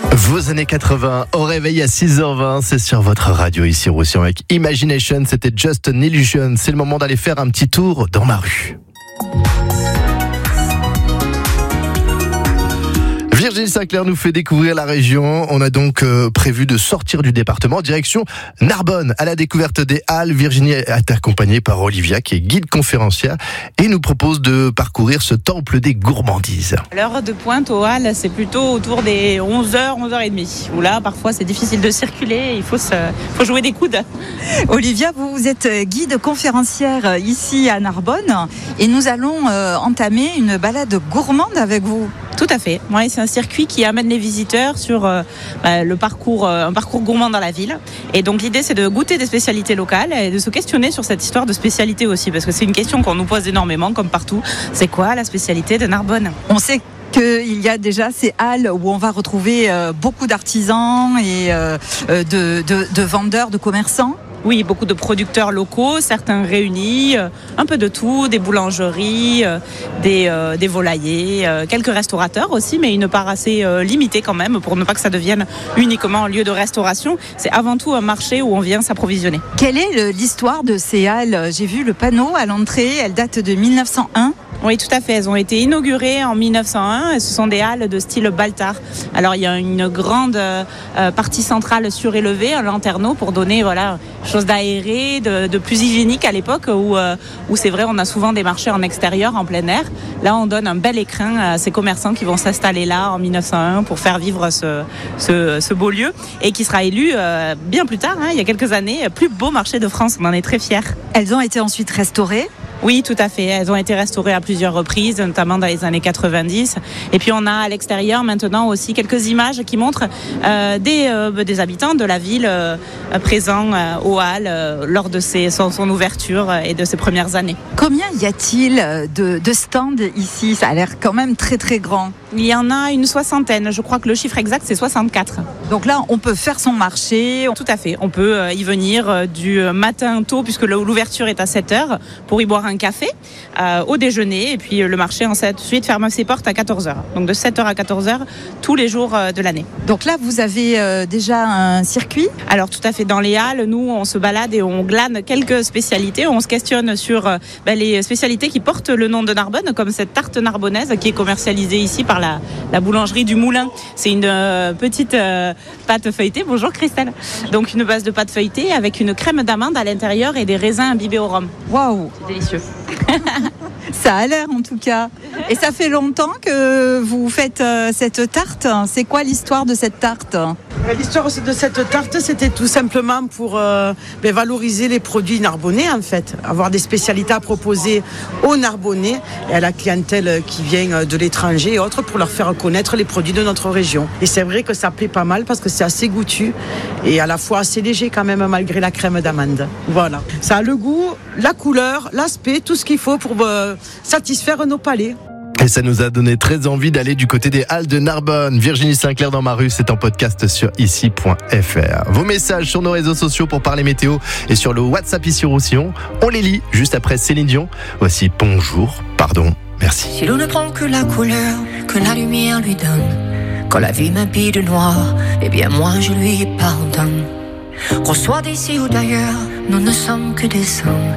Vos années 80 au réveil à 6h20, c'est sur votre radio ici Roussillon avec Imagination, c'était Just an Illusion. C'est le moment d'aller faire un petit tour dans ma rue. Virginie Sinclair nous fait découvrir la région. On a donc prévu de sortir du département, direction Narbonne, à la découverte des Halles. Virginie est accompagnée par Olivia, qui est guide conférencière, et nous propose de parcourir ce temple des gourmandises. L'heure de pointe aux Halles, c'est plutôt autour des 11h, 11h30, où là, parfois, c'est difficile de circuler, il faut jouer des coudes. Olivia, vous êtes guide conférencière ici à Narbonne, et nous allons entamer une balade gourmande avec vous. Tout à fait. Ouais, c'est un circuit qui amène les visiteurs sur un parcours gourmand dans la ville. Et donc l'idée, c'est de goûter des spécialités locales et de se questionner sur cette histoire de spécialité aussi, parce que c'est une question qu'on nous pose énormément, comme partout. C'est quoi la spécialité de Narbonne ? On sait qu'il y a déjà ces halles où on va retrouver beaucoup d'artisans et de vendeurs, de commerçants. Oui, beaucoup de producteurs locaux, certains réunis, un peu de tout, des boulangeries, des volaillers, quelques restaurateurs aussi, mais une part assez limitée quand même pour ne pas que ça devienne uniquement un lieu de restauration. C'est avant tout un marché où on vient s'approvisionner. Quelle est l'histoire de ces halles ? J'ai vu le panneau à l'entrée, elle date de 1901. Oui, tout à fait. Elles ont été inaugurées en 1901 et ce sont des halles de style Baltard. Alors, il y a une grande partie centrale surélevée, un lanterneau pour donner chose d'aéré, de plus hygiénique à l'époque où c'est vrai, on a souvent des marchés en extérieur, en plein air. Là, on donne un bel écrin à ces commerçants qui vont s'installer là en 1901 pour faire vivre ce beau lieu et qui sera élu bien plus tard, il y a quelques années, plus beau marché de France. On en est très fiers. Elles ont été ensuite restaurées ? Oui, tout à fait. Elles ont été restaurées à plusieurs reprises, notamment dans les années 90. Et puis on a à l'extérieur maintenant aussi quelques images qui montrent des habitants de la ville présents aux Halles lors de son ouverture et de ses premières années. Combien y a-t-il de stands ici ? Ça a l'air quand même très très grand. Il y en a une soixantaine. Je crois que le chiffre exact, c'est 64. Donc là, on peut faire son marché. Tout à fait. On peut y venir du matin tôt, puisque l'ouverture est à 7h, pour y boire un café au déjeuner. Et puis le marché ensuite ferme ses portes à 14h. Donc de 7h à 14h, tous les jours de l'année. Donc là, vous avez déjà un circuit ? Alors tout à fait. Dans les Halles, nous, on se balade et on glane quelques spécialités. On se questionne sur les spécialités qui portent le nom de Narbonne, comme cette tarte narbonnaise qui est commercialisée ici par la boulangerie du Moulin. C'est une petite pâte feuilletée. Bonjour Christelle. Donc une base de pâte feuilletée avec une crème d'amande à l'intérieur et des raisins imbibés au rhum. Waouh, c'est délicieux. Ça a l'air en tout cas. Et ça fait longtemps que vous faites cette tarte. C'est quoi l'histoire de cette tarte ? L'histoire de cette tarte, c'était tout simplement pour valoriser les produits narbonnais en fait. Avoir des spécialités à proposer aux Narbonnais et à la clientèle qui vient de l'étranger et autres pour leur faire connaître les produits de notre région. Et c'est vrai que ça plaît pas mal parce que c'est assez goûtu et à la fois assez léger quand même malgré la crème d'amande. Voilà. Ça a le goût, la couleur, l'aspect, tout ce qu'il faut pour satisfaire nos palais. Et ça nous a donné très envie d'aller du côté des Halles de Narbonne. Virginie Sinclair dans ma rue, c'est en podcast sur ici.fr. Vos messages sur nos réseaux sociaux pour parler météo et sur le WhatsApp ici Roussillon, on les lit juste après Céline Dion. Voici Bonjour, pardon, merci. Si l'on ne prend que la couleur que la lumière lui donne, quand la vie m'habille de noir, eh bien moi je lui pardonne. Qu'on soit d'ici ou d'ailleurs, nous ne sommes que des hommes